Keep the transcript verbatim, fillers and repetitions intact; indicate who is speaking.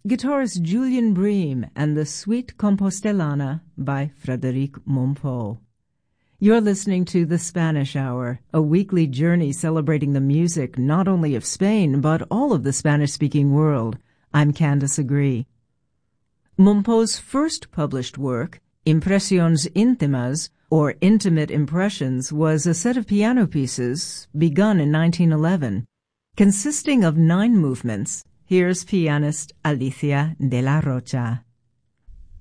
Speaker 1: guitarist Julian Bream and the Suite Compostelana by Frédéric Mompou. You're listening to The Spanish Hour, a weekly journey celebrating the music not only of Spain, but all of the Spanish-speaking world. I'm Candice Agree. Mompou's first published work, Impresiones Íntimas, or Intimate Impressions, was a set of piano pieces begun in nineteen eleven. Consisting of nine movements, here's pianist Alicia de la Rocha.